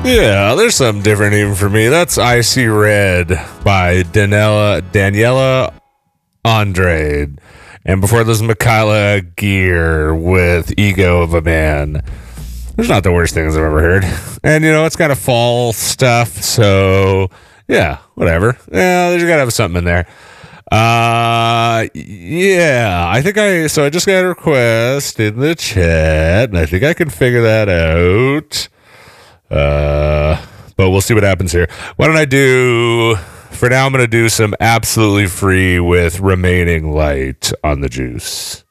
Yeah, there's something different even for me. That's Icy Red by Daniela Andrade. And before this, Michaela Gear with Ego of a Man. There's not the worst things I've ever heard. And, it's kind of fall stuff, so, yeah, whatever. Yeah, there's got to have something in there. Yeah, I just got a request in the chat, and I think I can figure that out. But we'll see what happens here. Why don't I for now, I'm going to do some absolutely free with Remaining Light on the Juice.